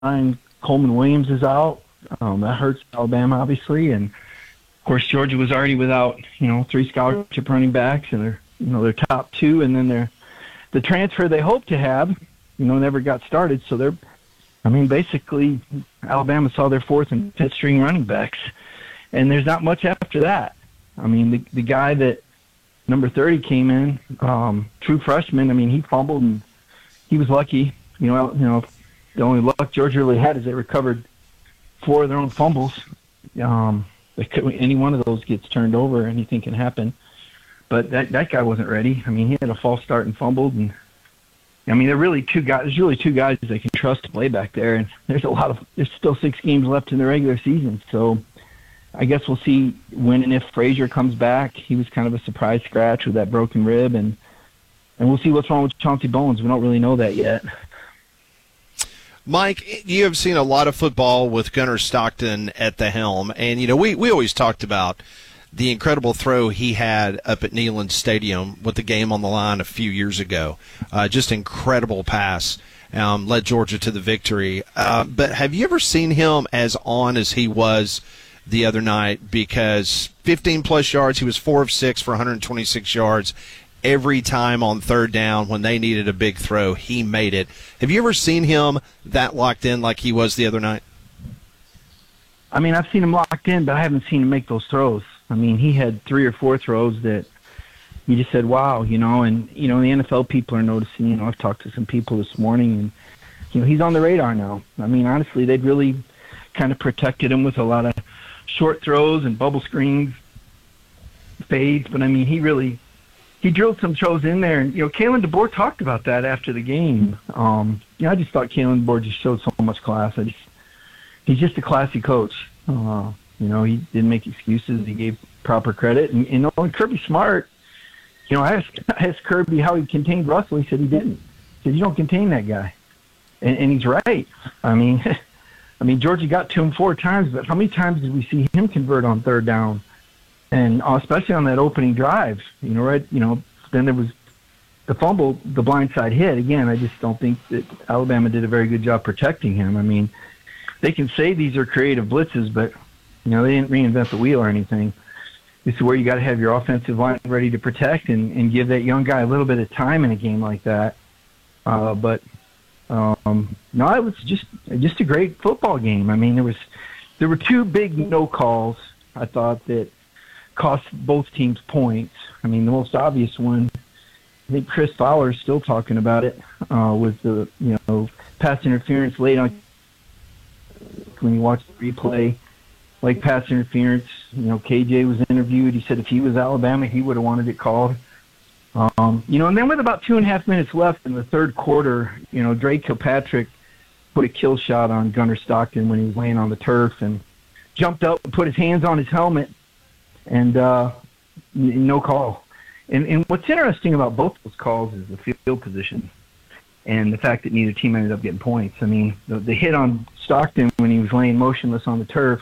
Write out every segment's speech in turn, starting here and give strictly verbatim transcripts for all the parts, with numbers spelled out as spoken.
line, Coleman Williams is out. Um, that hurts Alabama, obviously, and of course Georgia was already without, you know, three scholarship running backs, and they're, you know, their top two, and then they're the transfer they hoped to have, you know, never got started. So they're, I mean, basically Alabama saw their fourth and fifth string running backs, and there's not much after that. I mean, the the guy that number thirty came in, um, true freshman. I mean, he fumbled and he was lucky. You know, you know, the only luck Georgia really had is they recovered four of their own fumbles. Um, they could, any one of those gets turned over, anything can happen. But that that guy wasn't ready. I mean, he had a false start and fumbled. And I mean, there are really two guys. There's really two guys they can trust to play back there. And there's a lot of. There's still six games left in the regular season. So I guess we'll see when and if Frazier comes back. He was kind of a surprise scratch with that broken rib, and and we'll see what's wrong with Chauncey Bones. We don't really know that yet. Mike, you have seen a lot of football with Gunnar Stockton at the helm, and you know we, we always talked about the incredible throw he had up at Neyland Stadium with the game on the line a few years ago. Uh, just incredible pass, um, led Georgia to the victory. Uh, but have you ever seen him as on as he was the other night? Because fifteen plus yards, he was four of six for one hundred twenty-six yards. Every time on third down when they needed a big throw, he made it. Have you ever seen him that locked in like he was the other night? I mean, I've seen him locked in, but I haven't seen him make those throws. I mean, he had three or four throws that you just said, wow, you know, and, you know, the N F L people are noticing. You know, I've talked to some people this morning, and, you know, he's on the radar now. I mean, honestly, they've really kind of protected him with a lot of short throws and bubble screens, fades, but, I mean, he really – he drilled some throws in there, and you know, Kalen DeBoer talked about that after the game. Um, you know, I just thought Kalen DeBoer just showed so much class. I just, he's just a classy coach. Uh, you know, he didn't make excuses. He gave proper credit, and you know, and Kirby Smart. You know, I asked, I asked Kirby how he contained Russell. He said he didn't. He said you don't contain that guy, and, and he's right. I mean, I mean Georgia got to him four times, but how many times did we see him convert on third down? And especially on that opening drive, you know, right? You know, then there was the fumble, the blindside hit. Again, I just don't think that Alabama did a very good job protecting him. I mean, they can say these are creative blitzes, but you know, they didn't reinvent the wheel or anything. This is where you got to have your offensive line ready to protect and, and give that young guy a little bit of time in a game like that. Uh, but um, no, it was just just a great football game. I mean, there was there were two big no calls. I thought that cost both teams points. I mean, the most obvious one, I think Chris Fowler is still talking about it, uh, was the, you know, pass interference late on when you watch the replay, like pass interference. You know, K J was interviewed. He said if he was Alabama, he would have wanted it called. Um, you know, and then with about two and a half minutes left in the third quarter, you know, Drake Kilpatrick put a kill shot on Gunnar Stockton when he was laying on the turf and jumped up and put his hands on his helmet. And uh, no call. And, and what's interesting about both those calls is the field position and the fact that neither team ended up getting points. I mean, the, the hit on Stockton when he was laying motionless on the turf,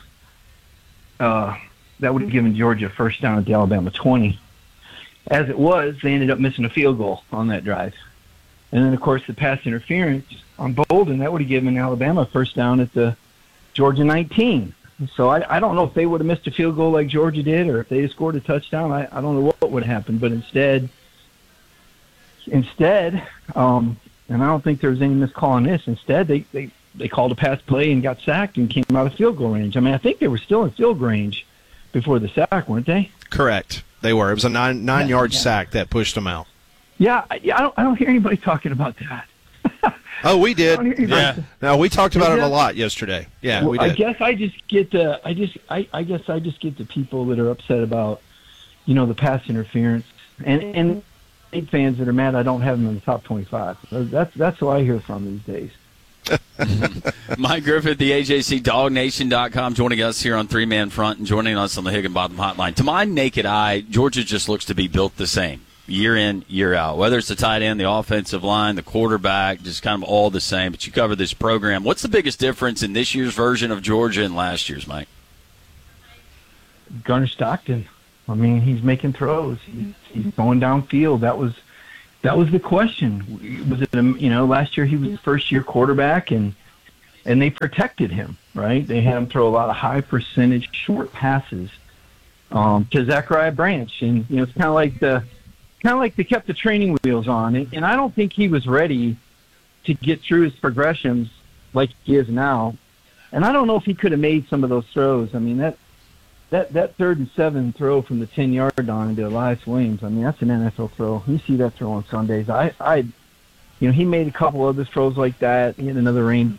uh, that would have given Georgia a first down at the Alabama twenty. As it was, they ended up missing a field goal on that drive. And then, of course, the pass interference on Bolden, that would have given Alabama a first down at the Georgia nineteen. So I, I don't know if they would have missed a field goal like Georgia did or if they had scored a touchdown. I, I don't know what would happen. But instead, instead, um, and I don't think there was any missed call on this, instead they, they, they called a pass play and got sacked and came out of field goal range. I mean, I think they were still in field range before the sack, weren't they? Correct. They were. It was a nine, nine-yard yeah, yeah. sack that pushed them out. Yeah, yeah I, don't, I don't hear anybody talking about that. Oh, we did. Yeah. No, we talked about it a lot yesterday. Yeah, well, we did. I guess I just get the I just I, I guess I just get the people that are upset about, you know, the pass interference and and State fans that are mad I don't have them in the top twenty-five. That's that's who I hear from these days. Mike Griffith, the A J C Dog Nation dot com, joining us here on Three Man Front and joining us on the Higginbottom Hotline. To my naked eye, Georgia just looks to be built the same. Year in, year out. Whether it's the tight end, the offensive line, the quarterback, just kind of all the same. But you cover this program. What's the biggest difference in this year's version of Georgia and last year's, Mike? Gunnar Stockton. I mean, he's making throws. He's, he's going downfield. That was that was the question. Was it, you know, last year he was the first-year quarterback, and and they protected him, right? They had him throw a lot of high percentage short passes um, to Zachariah Branch, and you know it's kind of like the kind of like they kept the training wheels on, and, and I don't think he was ready to get through his progressions like he is now. And I don't know if he could have made some of those throws. I mean, that that that third and seven throw from the ten-yard line to Elias Williams, I mean, that's an N F L throw. You see that throw on Sundays. I, I, you know, he made a couple other throws like that. He had another rain.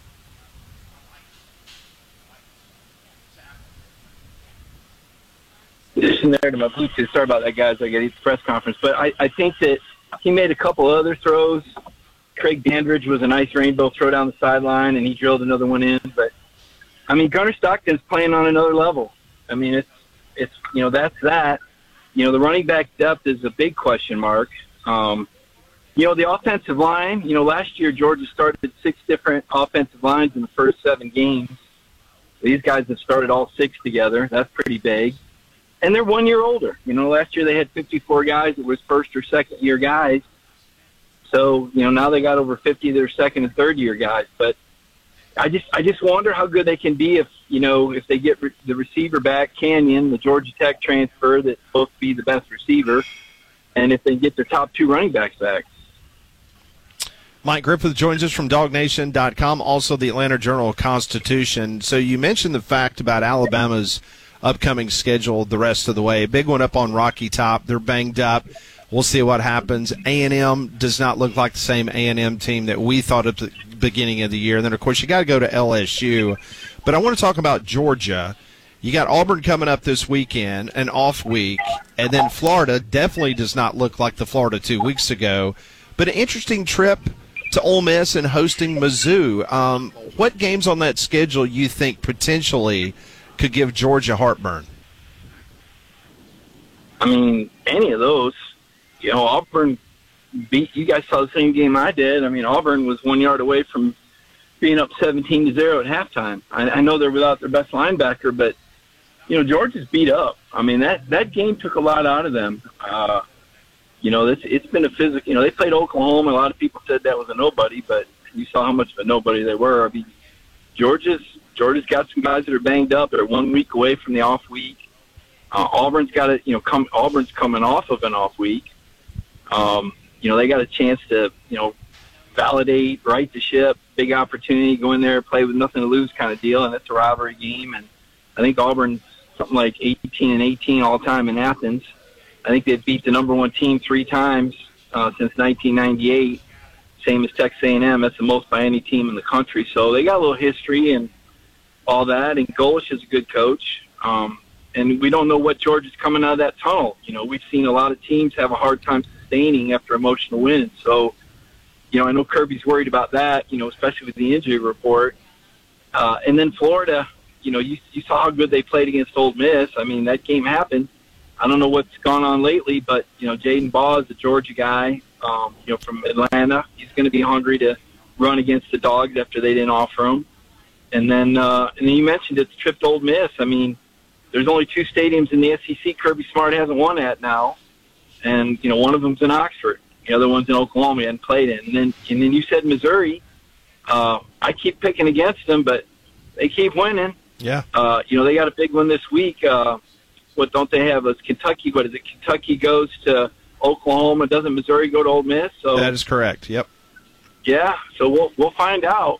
Addition there to my Bluetooth. Sorry about that, guys. I got to eat the press conference. But I, I think that he made a couple other throws. Craig Dandridge was a nice rainbow throw down the sideline, and he drilled another one in. But, I mean, Gunnar Stockton's playing on another level. I mean, it's, it's you know, that's that. You know, the running back depth is a big question mark. Um, you know, the offensive line, you know, last year Georgia started six different offensive lines in the first seven games. These guys have started all six together. That's pretty big. And they're one year older. You know, last year they had fifty-four guys that was first or second year guys. So, you know, now they got over fifty of their second and third year guys. But I just I just wonder how good they can be if, you know, if they get re- the receiver back, Canyon, the Georgia Tech transfer that's supposed to be the best receiver, and if they get their top two running backs back. Mike Griffith joins us from dog nation dot com, also the Atlanta Journal-Constitution. So you mentioned the fact about Alabama's upcoming schedule the rest of the way. A big one up on Rocky Top. They're banged up. We'll see what happens. A and M does not look like the same A and M team that we thought at the beginning of the year. And then, of course, you got to go to L S U. But I want to talk about Georgia. You got Auburn coming up this weekend, an off week. And then Florida definitely does not look like the Florida two weeks ago. But an interesting trip to Ole Miss and hosting Mizzou. Um, what games on that schedule you think potentially could give Georgia heartburn? I mean, any of those. You know, Auburn beat, you guys saw the same game I did. I mean, Auburn was one yard away from being up seventeen to zero at halftime. I, I know they're without their best linebacker, but, you know, Georgia's beat up. I mean, that, that game took a lot out of them. Uh, you know, it's, it's been a physical, you know, they played Oklahoma. A lot of people said that was a nobody, but you saw how much of a nobody they were. I mean, Georgia's, Georgia's got some guys that are banged up. They're one week away from the off week. Uh, Auburn's got it, you know, come, Auburn's coming off of an off week. Um, you know, they got a chance to, you know, validate, right the ship, big opportunity, go in there, play with nothing to lose kind of deal, and it's a rivalry game. And I think Auburn's something like eighteen and eighteen all time in Athens. I think they've beat the number one team three times uh, since nineteen ninety-eight, same as Texas A and M. That's the most by any team in the country. So they got a little history and all that, and Golish is a good coach. Um, and we don't know what Georgia's coming out of that tunnel. You know, we've seen a lot of teams have a hard time sustaining after emotional wins. So, you know, I know Kirby's worried about that, you know, especially with the injury report. Uh, and then Florida, you know, you, you saw how good they played against Ole Miss. I mean, that game happened. I don't know what's gone on lately, but, you know, Jaden Baugh is a Georgia guy, um, you know, from Atlanta. He's going to be hungry to run against the Dogs after they didn't offer him. And then, uh, and then you mentioned it's a trip to Ole Miss. I mean, there's only two stadiums in the S E C Kirby Smart hasn't won at now. And, you know, one of them's in Oxford. The other one's in Oklahoma. He hadn't played in. And then, and then you said Missouri. Uh, I keep picking against them, but they keep winning. Yeah. Uh, you know, they got a big one this week. Uh, what don't they have? It's Kentucky. What is it? Kentucky goes to Oklahoma. Doesn't Missouri go to Ole Miss? So that is correct. Yep. Yeah. So we'll we'll find out.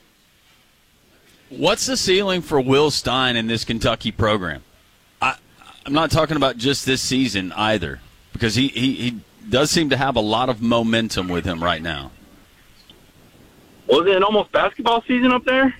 What's the ceiling for Will Stein in this Kentucky program? I, I'm not talking about just this season either, because he, he, he does seem to have a lot of momentum with him right now. Was it almost basketball season up there?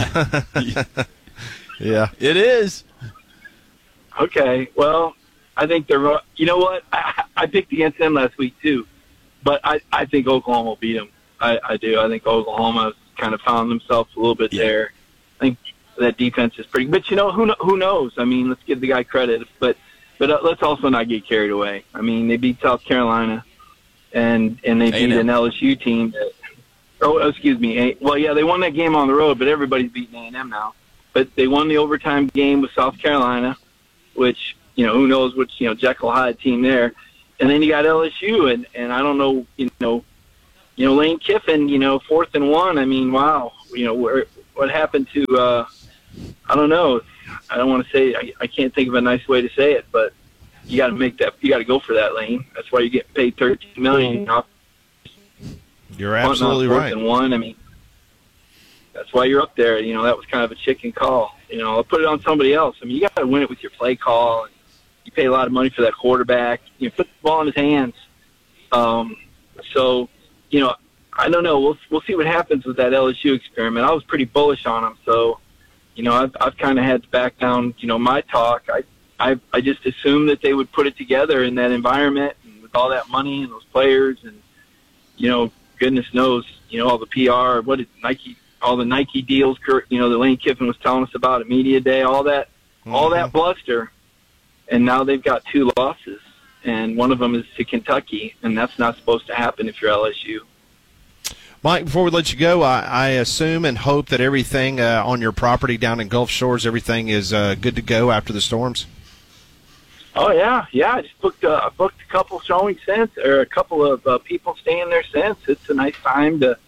Yeah. It is. Okay. Well, I think they're – you know what? I, I picked against them last week too, but I, I think Oklahoma will beat them. I, I do. I think Oklahoma's kind of found themselves a little bit yeah. there. I think that defense is pretty – but, you know, who who knows? I mean, let's give the guy credit. But but uh, let's also not get carried away. I mean, they beat South Carolina, and, and they beat A and M. An L S U team that – oh, excuse me. Well, yeah, they won that game on the road, but everybody's beating A and M now. But they won the overtime game with South Carolina, which, you know, who knows which, you know, Jekyll Hyde team there. And then you got L S U, and, and I don't know, you know, you know, Lane Kiffin, you know, fourth and one. I mean, wow, you know, where what happened to uh, I don't know. I don't want to say I, I can't think of a nice way to say it, but you got to make that. You got to go for that lane. That's why you get paid thirteen million dollars. You're absolutely right. And one. I mean, that's why you're up there. You know, that was kind of a chicken call. You know, I'll put it on somebody else. I mean, you got to win it with your play call. And you pay a lot of money for that quarterback. You know, put the ball in his hands. Um, so, you know, I don't know. We'll we'll see what happens with that L S U experiment. I was pretty bullish on him, so you know, I've I've kind of had to back down. You know, my talk. I I I just assumed that they would put it together in that environment and with all that money and those players and you know, goodness knows, you know, all the P R. What did Nike? All the Nike deals. You know, that Lane Kiffin was telling us about at media day. All that, mm-hmm. all that bluster, and now they've got two losses, and one of them is to Kentucky, and that's not supposed to happen if you're L S U. Mike, before we let you go, I, I assume and hope that everything uh, on your property down in Gulf Shores, everything is uh, good to go after the storms. Oh yeah, yeah. I just booked uh, booked a couple showings since, or a couple of uh, people staying there since. It's a nice time to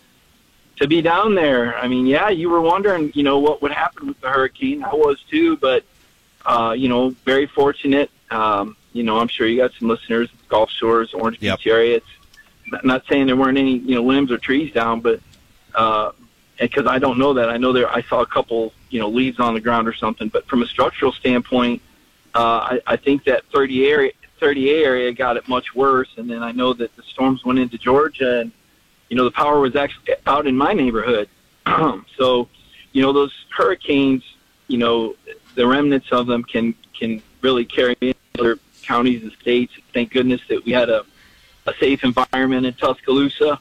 to be down there. I mean, yeah, you were wondering, you know, what would happen with the hurricane. I was too, but uh, you know, very fortunate. Um, you know, I'm sure you got some listeners, Gulf Shores, Orange yep. Beach area. It's not saying there weren't any, you know, limbs or trees down, but uh, because I don't know that. I know there. I saw a couple, you know, leaves on the ground or something. But from a structural standpoint, uh, I, I think that thirty area, thirty A area got it much worse. And then I know that the storms went into Georgia, and you know, the power was actually out in my neighborhood. So, you know, those hurricanes, you know, the remnants of them can can really carry in other counties and states. Thank goodness that we had a a safe environment in Tuscaloosa,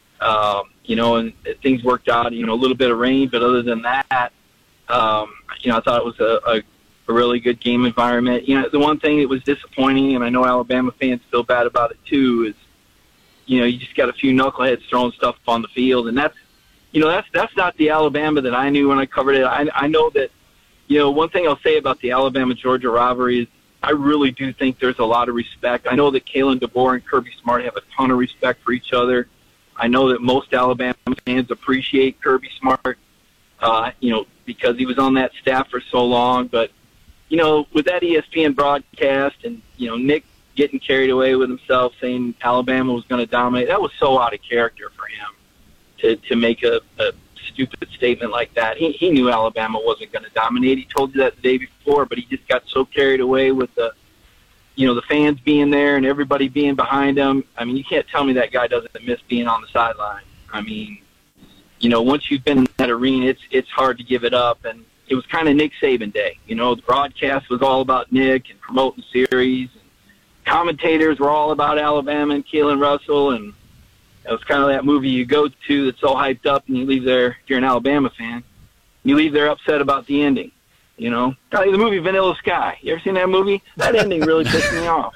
um, you know, and things worked out, you know, a little bit of rain, but other than that, um, you know, I thought it was a, a, a really good game environment. You know, the one thing that was disappointing, and I know Alabama fans feel bad about it too, is, you know, you just got a few knuckleheads throwing stuff on the field, and that's, you know, that's that's not the Alabama that I knew when I covered it. I, I know that, you know, one thing I'll say about the Alabama-Georgia rivalry is I really do think there's a lot of respect. I know that Kalen DeBoer and Kirby Smart have a ton of respect for each other. I know that most Alabama fans appreciate Kirby Smart, uh, you know, because he was on that staff for so long. But, you know, with that E S P N broadcast and, you know, Nick getting carried away with himself saying Alabama was going to dominate, that was so out of character for him to, to make a, a stupid statement like that. He he knew Alabama wasn't going to dominate. He told you that the day before, but he just got so carried away with the, you know, the fans being there and everybody being behind him. I mean, you can't tell me that guy doesn't miss being on the sideline. I mean, you know, once you've been in that arena, it's it's hard to give it up. And it was kind of Nick Saban day. You know, the broadcast was all about Nick and promoting the series. And commentators were all about Alabama and Keelan Russell, and it was kind of that movie you go to that's all hyped up, and you leave there, if you're an Alabama fan, you leave there upset about the ending, you know? Kind of like the movie Vanilla Sky. You ever seen that movie? That ending really pissed me off.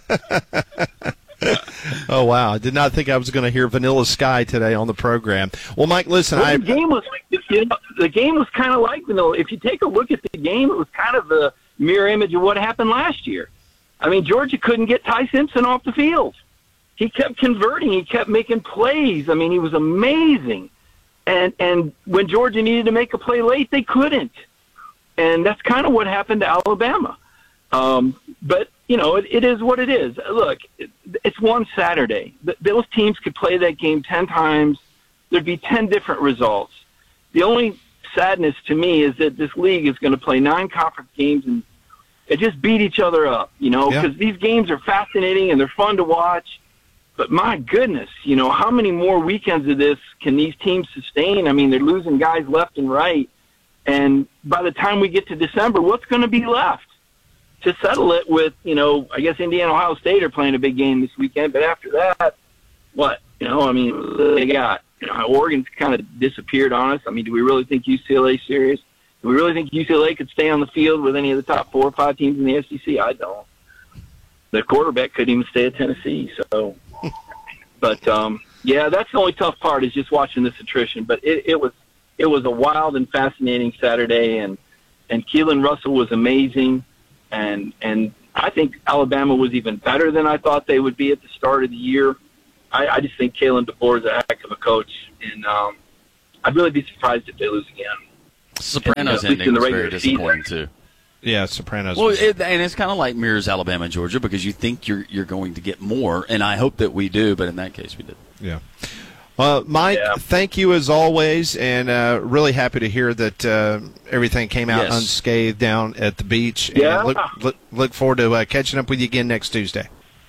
Oh, wow. I did not think I was going to hear Vanilla Sky today on the program. Well, Mike, listen. Well, I the game was you know, the game was kind of like Vanilla. If you take a look at the game, it was kind of the mirror image of what happened last year. I mean, Georgia couldn't get Ty Simpson off the field. He kept converting. He kept making plays. I mean, he was amazing. And and when Georgia needed to make a play late, they couldn't. And that's kind of what happened to Alabama. Um, but, you know, it, it is what it is. Look, it, it's one Saturday. Those teams could play that game ten times. There'd be ten different results. The only sadness to me is that this league is going to play nine conference games and they just beat each other up, you know, because yeah. these games are fascinating and they're fun to watch. But my goodness, you know, how many more weekends of this can these teams sustain? I mean, they're losing guys left and right. And by the time we get to December, what's going to be left to settle it with, you know, I guess Indiana, Ohio State are playing a big game this weekend. But after that, what? You know, I mean, they got, you know, Oregon's kind of disappeared on us. I mean, do we really think U C L A's serious? Do we really think U C L A could stay on the field with any of the top four or five teams in the S E C? I don't. The quarterback couldn't even stay at Tennessee, so... But um, yeah, that's the only tough part is just watching this attrition. But it, it was it was a wild and fascinating Saturday, and and Keelan Russell was amazing, and and I think Alabama was even better than I thought they would be at the start of the year. I, I just think Kalen DeBoer is a heck of a coach, and um, I'd really be surprised if they lose again. Sopranos at least ending in the was very regular season. disappointing too. Yeah, Sopranos. Well, was- it, and it's kind of like mirrors Alabama and Georgia because you think you're you're going to get more, and I hope that we do, but in that case, we did. Yeah. Uh, Mike, Yeah. thank you as always, and uh, really happy to hear that uh, everything came out Yes. unscathed down at the beach. Yeah. And look, look, look forward to uh, catching up with you again next Tuesday.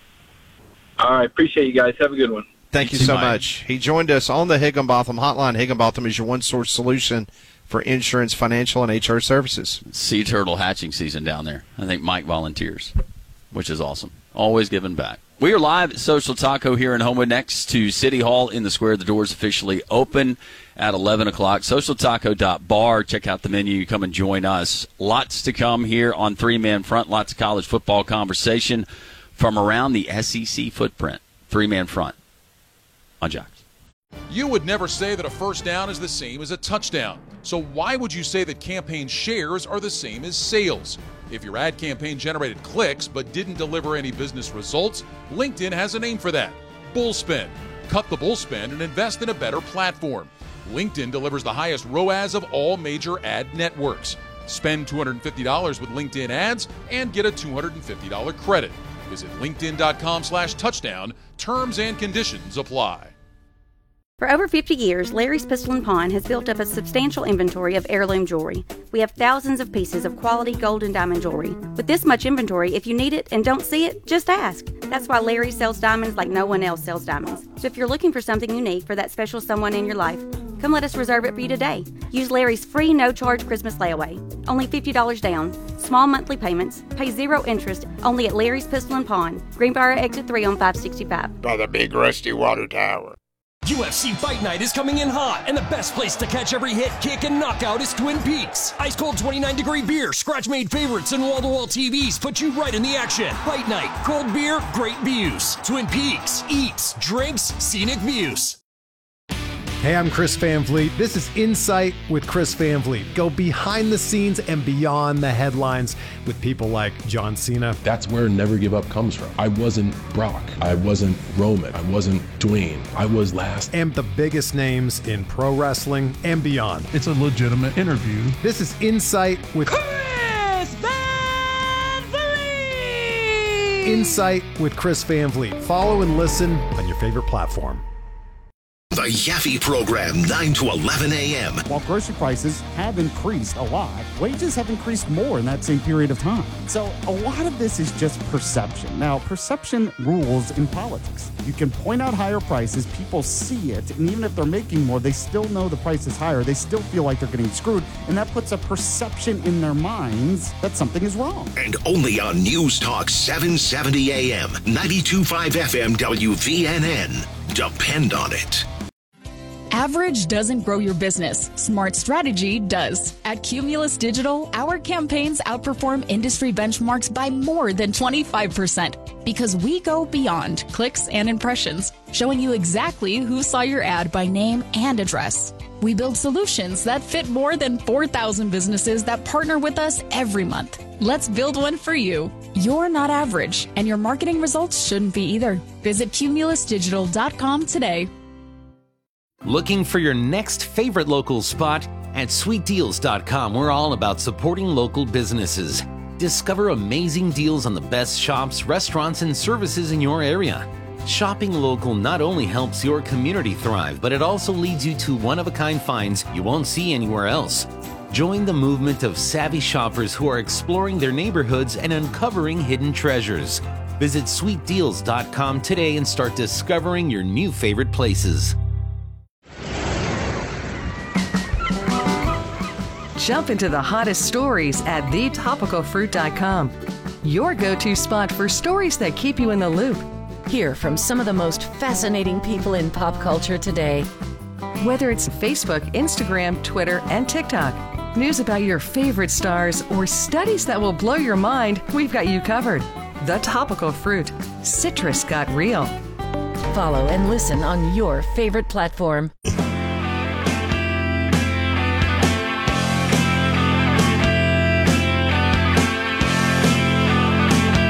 All right. Appreciate you guys. Have a good one. Thank you, You too, so Mike. much. He joined us on the Higginbotham Hotline. Higginbotham is your one-source solution for insurance, financial, and H R services. Sea turtle hatching season down there. I think Mike volunteers, which is awesome. Always giving back. We are live at Social Taco here in Homewood next to City Hall in the square. The doors officially open at eleven o'clock. social taco dot bar. Check out the menu. Come and join us. Lots to come here on Three Man Front. Lots of college football conversation from around the S E C footprint. Three Man Front on Jocks. You would never say that a first down is the same as a touchdown. So why would you say that campaign shares are the same as sales? If your ad campaign generated clicks but didn't deliver any business results, LinkedIn has a name for that. Bullspend. Cut the bullspend and invest in a better platform. LinkedIn delivers the highest R O A S of all major ad networks. Spend two hundred fifty dollars with LinkedIn ads and get a two hundred fifty dollars credit. Visit linkedin.com slash touchdown. Terms and conditions apply. For over fifty years, Larry's Pistol and Pawn has built up a substantial inventory of heirloom jewelry. We have thousands of pieces of quality gold and diamond jewelry. With this much inventory, if you need it and don't see it, just ask. That's why Larry sells diamonds like no one else sells diamonds. So if you're looking for something unique for that special someone in your life, come let us reserve it for you today. Use Larry's free no-charge Christmas layaway. Only fifty dollars down. Small monthly payments. Pay zero interest. Only at Larry's Pistol and Pawn. Greenbrier Exit three on five sixty-five. By the big rusty water tower. U F C Fight Night is coming in hot, and the best place to catch every hit, kick, and knockout is Twin Peaks. Ice cold twenty-nine degree beer, scratch-made favorites, and wall-to-wall T Vs put you right in the action. Fight Night, cold beer, great views. Twin Peaks, eats, drinks, scenic views. Hey, I'm Chris Van Vliet. This is Insight with Chris Van Vliet. Go behind the scenes and beyond the headlines with people like John Cena. That's where Never Give Up comes from. I wasn't Brock. I wasn't Roman. I wasn't Dwayne. I was last. And the biggest names in pro wrestling and beyond. It's a legitimate interview. This is Insight with Chris Van Vliet! Insight with Chris Van Vliet. Follow and listen on your favorite platform. The Yaffe Program, nine to eleven a.m. While grocery prices have increased a lot, wages have increased more in that same period of time. So a lot of this is just perception. Now, perception rules in politics. You can point out higher prices, people see it, and even if they're making more, they still know the price is higher. They still feel like they're getting screwed, and that puts a perception in their minds that something is wrong. And only on News Talk seven seventy a.m., ninety-two point five F M W V N N. Depend on it. Average doesn't grow your business. Smart strategy does. At Cumulus Digital, our campaigns outperform industry benchmarks by more than twenty-five percent because we go beyond clicks and impressions, showing you exactly who saw your ad by name and address. We build solutions that fit more than four thousand businesses that partner with us every month. Let's build one for you. You're not average, and your marketing results shouldn't be either. Visit cumulus digital dot com today. Looking for your next favorite local spot? At sweet deals dot com, we're all about supporting local businesses. Discover amazing deals on the best shops, restaurants, and services in your area. Shopping local not only helps your community thrive, but it also leads you to one-of-a-kind finds you won't see anywhere else. Join the movement of savvy shoppers who are exploring their neighborhoods and uncovering hidden treasures. Visit sweet deals dot com today and start discovering your new favorite places. Jump into the hottest stories at the topical fruit dot com. Your go-to spot for stories that keep you in the loop. Hear from some of the most fascinating people in pop culture today. Whether it's Facebook, Instagram, Twitter, and TikTok, news about your favorite stars, or studies that will blow your mind, we've got you covered. The Topical Fruit. Citrus got real. Follow and listen on your favorite platform.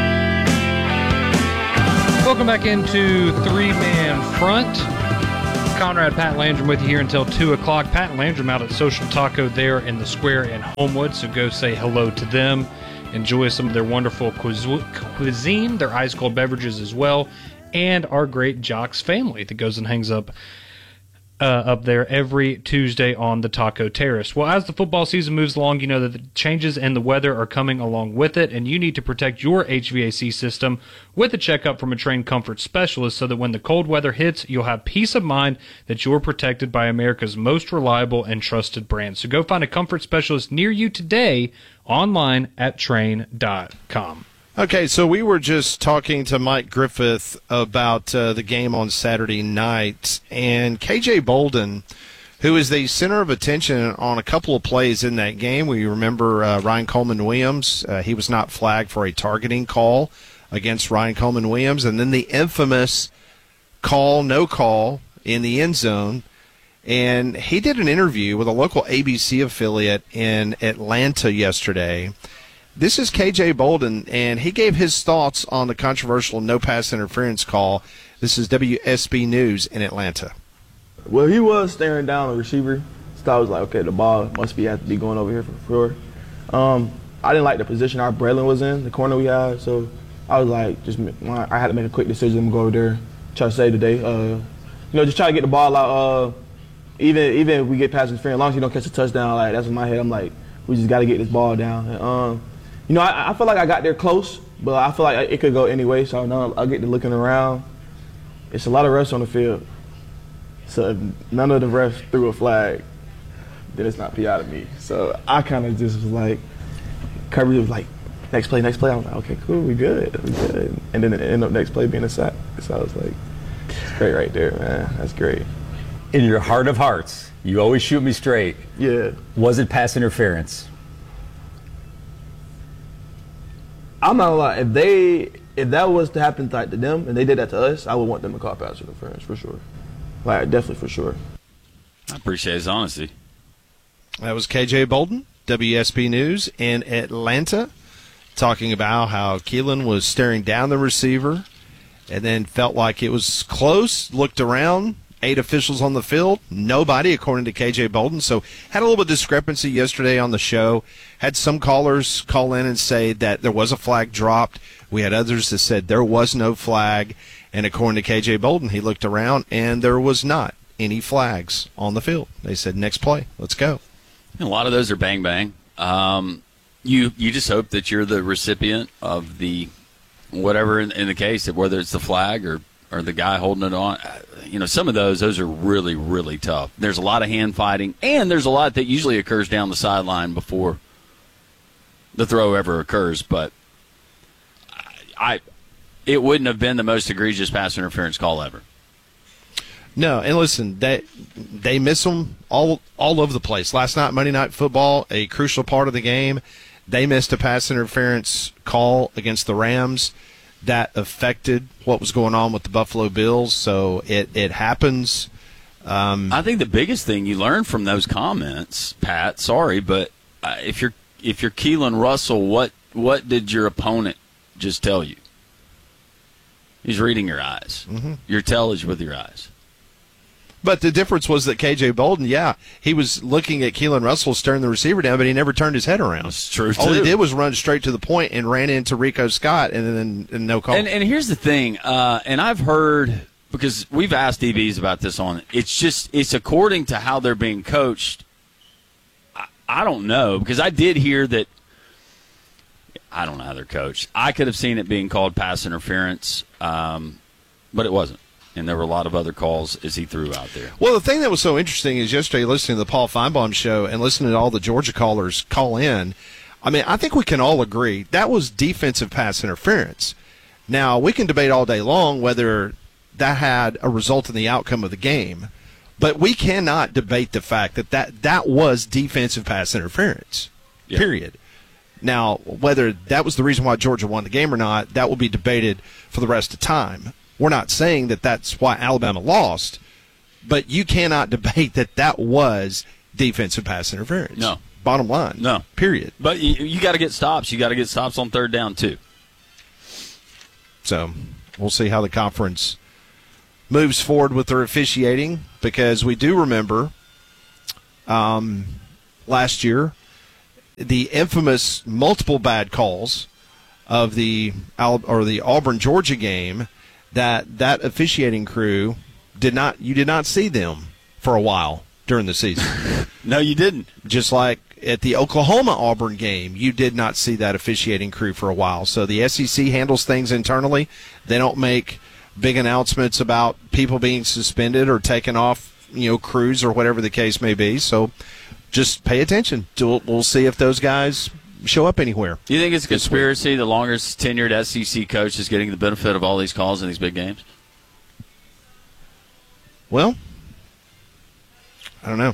Welcome back into Three Man Front. Conrad, Pat Landrum with you here until two o'clock. Pat and Landrum out at Social Taco there in the square in Homewood, so go say hello to them. Enjoy some of their wonderful cuisine, their ice-cold beverages as well, and our great Jocks family that goes and hangs up Uh, up there every Tuesday on the Taco Terrace. Well, as the football season moves along, you know that the changes in the weather are coming along with it, and you need to protect your H V A C system with a checkup from a trained comfort specialist so that when the cold weather hits, you'll have peace of mind that you're protected by America's most reliable and trusted brand. So go find a comfort specialist near you today online at train dot com. Okay, so we were just talking to Mike Griffith about uh, the game on Saturday night, and K J Bolden, who is the center of attention on a couple of plays in that game. We remember uh, Ryan Coleman-Williams. Uh, he was not flagged for a targeting call against Ryan Coleman-Williams, and then the infamous call, no call in the end zone. And he did an interview with a local A B C affiliate in Atlanta yesterday. This is K J Bolden, and he gave his thoughts on the controversial no pass interference call. This is W S B News in Atlanta. Well, he was staring down the receiver, so I was like, okay, the ball must be have to be going over here for sure. Um, I didn't like the position our Braylon was in, the corner we had, so I was like, just I had to make a quick decision to go over there, try to save the day. Uh, you know, just try to get the ball out. Uh, even even if we get past interference, as long as you don't catch a touchdown, like that's in my head. I'm like, we just got to get this ball down. And, um, You know, I, I feel like I got there close, but I feel like it could go any way, so now I get to looking around. It's a lot of refs on the field. So if none of the refs threw a flag, then it's not P I to me. So I kind of just was like, coverage was like, next play, next play. I was like, okay, cool, we good, we good. And then it ended up next play being a sack. So I was like, it's great right there, man. That's great. In your heart of hearts, you always shoot me straight. Yeah. Was it pass interference? I'm not gonna lie. If they, if that was to happen to, like, to them and they did that to us, I would want them to call pass interference for sure. Like definitely for sure. I appreciate his honesty. That was K J Bolden, W S B News in Atlanta, talking about how Keelan was staring down the receiver and then felt like it was close. Looked around. Eight officials on the field, nobody, according to K J Bolden. So had a little bit of discrepancy yesterday on the show. Had some callers call in and say that there was a flag dropped. We had others that said there was no flag. And according to K J Bolden, he looked around and there was not any flags on the field. They said, next play, let's go. A lot of those are bang bang. Um, you you just hope that you're the recipient of the whatever in, in the case, whether it's the flag or or the guy holding it on. You know, some of those, those are really, really tough. There's a lot of hand fighting, and there's a lot that usually occurs down the sideline before the throw ever occurs. But I, it wouldn't have been the most egregious pass interference call ever. No, and listen, they they miss them all all over the place. Last night, Monday Night Football, a crucial part of the game, they missed a pass interference call against the Rams that affected what was going on with the Buffalo Bills. So it, it happens. Um, I think the biggest thing you learn from those comments, Pat, sorry, but uh, if you're if you're Keelan Russell, what what did your opponent just tell you? He's reading your eyes. Mm-hmm. Your tell is with your eyes. But the difference was that K J Bolden, yeah, he was looking at Keelan Russell staring the receiver down, but he never turned his head around. That's true, All too. he did was run straight to the point and ran into Rico Scott, and then and no call. And, and here's the thing, uh, and I've heard, because we've asked D Bs about this on it, it's just, it's according to how they're being coached. I, I don't know, because I did hear that, I don't know how they're coached. I could have seen it being called pass interference, um, but it wasn't. And there were a lot of other calls as he threw out there. Well, the thing that was so interesting is yesterday listening to the Paul Feinbaum show and listening to all the Georgia callers call in, I mean, I think we can all agree that was defensive pass interference. Now, we can debate all day long whether that had a result in the outcome of the game, but we cannot debate the fact that that, that was defensive pass interference, yeah. Period. Now, whether that was the reason why Georgia won the game or not, that will be debated for the rest of time. We're not saying that that's why Alabama lost, but you cannot debate that that was defensive pass interference. No. Bottom line. No. Period. But you, you got to get stops. You got to get stops on third down, too. So we'll see how the conference moves forward with their officiating, because we do remember um, last year the infamous multiple bad calls of the Al- or the Auburn Georgia game. That that officiating crew did not you did not see them for a while during the season. No, you didn't. Just like at the Oklahoma Auburn game, you did not see that officiating crew for a while. So the S E C handles things internally. They don't make big announcements about people being suspended or taken off, you know, crews or whatever the case may be. So just pay attention. We'll, we'll see if those guys show up anywhere. You think it's a conspiracy? The longest tenured S E C coach is getting the benefit of all these calls in these big games? Well, I don't know.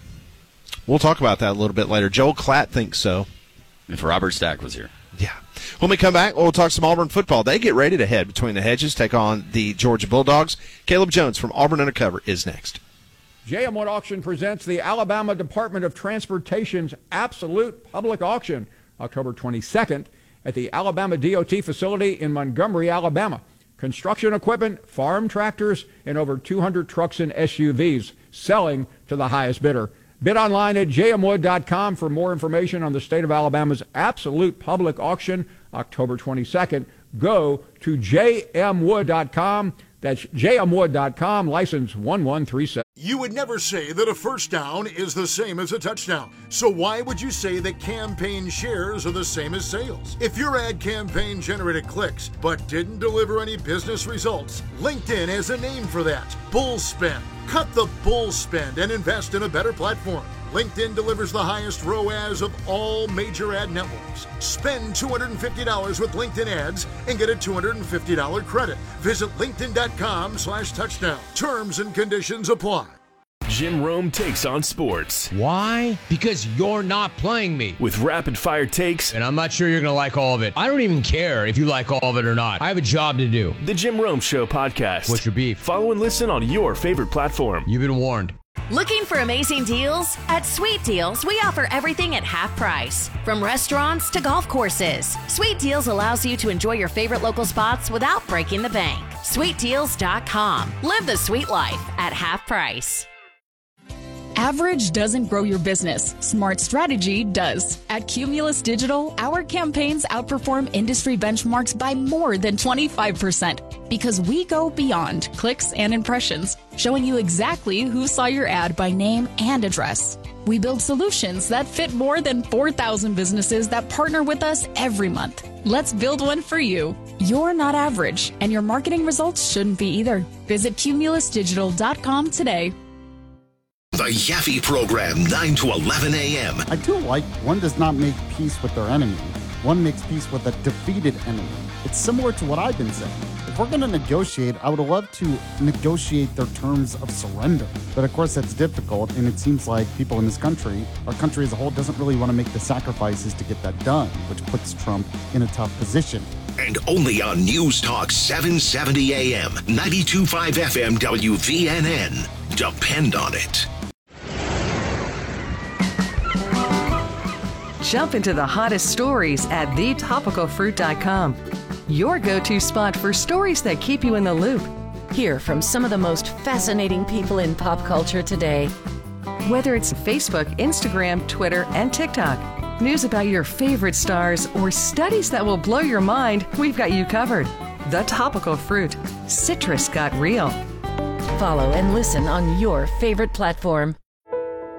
We'll talk about that a little bit later. Joel Klatt thinks so. If Robert Stack was here. Yeah. When we come back, we'll talk some Auburn football. They get ready to head between the hedges, take on the Georgia Bulldogs. Caleb Jones from Auburn Undercover is next. J M Wood Auction presents the Alabama Department of Transportation's Absolute Public Auction, October twenty-second, at the Alabama D O T facility in Montgomery, Alabama. Construction equipment, farm tractors, and over two hundred trucks and S U Vs selling to the highest bidder. Bid online at j m wood dot com for more information on the state of Alabama's Absolute Public Auction, October twenty-second. Go to j m wood dot com. That's j m wood dot com, license one one three seven. You would never say that a first down is the same as a touchdown. So why would you say that campaign shares are the same as sales? If your ad campaign generated clicks but didn't deliver any business results, LinkedIn has a name for that: bull spend. Cut the bull spend and invest in a better platform. LinkedIn delivers the highest R O A S of all major ad networks. Spend two hundred fifty dollars with LinkedIn ads and get a two hundred fifty dollars credit. Visit linkedin dot com slash touchdown. Terms and conditions apply. Jim Rome takes on sports. Why? Because you're not playing me. With rapid-fire takes. And I'm not sure you're going to like all of it. I don't even care if you like all of it or not. I have a job to do. The Jim Rome Show podcast. What's your beef? Follow and listen on your favorite platform. You've been warned. Looking for amazing deals? At Sweet Deals, we offer everything at half price. From restaurants to golf courses, Sweet Deals allows you to enjoy your favorite local spots without breaking the bank. sweet deals dot com. Live the sweet life at half price. Average doesn't grow your business. Smart strategy does. At Cumulus Digital, our campaigns outperform industry benchmarks by more than twenty-five percent because we go beyond clicks and impressions, showing you exactly who saw your ad by name and address. We build solutions that fit more than four thousand businesses that partner with us every month. Let's build one for you. You're not average, and your marketing results shouldn't be either. Visit cumulus digital dot com today. The Yaffe Program, nine to eleven a.m. I do like one does not make peace with their enemy. One makes peace with a defeated enemy. It's similar to what I've been saying. If we're going to negotiate, I would love to negotiate their terms of surrender. But of course, that's difficult, and it seems like people in this country, our country as a whole, doesn't really want to make the sacrifices to get that done, which puts Trump in a tough position. And only on News Talk seven seventy a.m., ninety-two point five F M W V N N. Depend on it. Jump into the hottest stories at the topical fruit dot com. Your go-to spot for stories that keep you in the loop. Hear from some of the most fascinating people in pop culture today. Whether it's Facebook, Instagram, Twitter, and TikTok, news about your favorite stars, or studies that will blow your mind, we've got you covered. The Topical Fruit. Citrus got real. Follow and listen on your favorite platform.